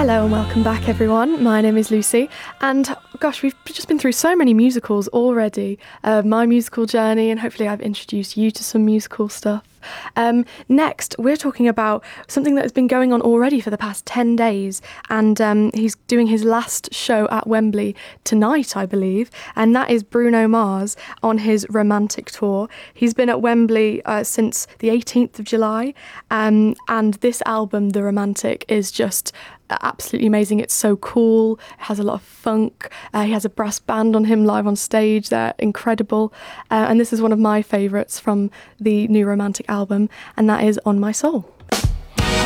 Hello and welcome back, everyone. My name is Lucy, and gosh, we've just been through so many musicals already. My musical journey, and hopefully I've introduced you to some musical stuff. Next, we're talking about something that has been going on already for the past 10 days, and he's doing his last show at Wembley tonight, I believe, and that is Bruno Mars on his Romantic tour. He's been at Wembley since the 18th of July, and this album, The Romantic, is just absolutely amazing. It's so cool. It has a lot of funk. He has a brass band on him live on stage. They're incredible. And this is one of my favourites from the new Romantic album, and that is On My Soul.